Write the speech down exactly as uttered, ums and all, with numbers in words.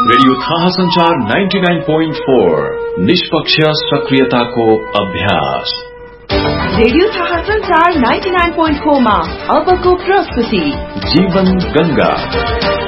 Radio थाहा संचार ninety nine point four निष्पक्ष सक्रियताको अभ्यास। रेडियो थाहा संचार नाइन्टी नाइन पोइन्ट फोर मा अबको प्रस्तुति जीवन गंगा।